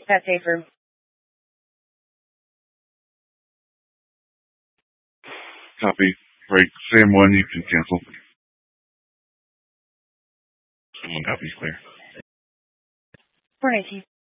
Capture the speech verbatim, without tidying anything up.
that safe room. Copy. Right. Sam one, you can cancel. Someone copies clear. four nineteen.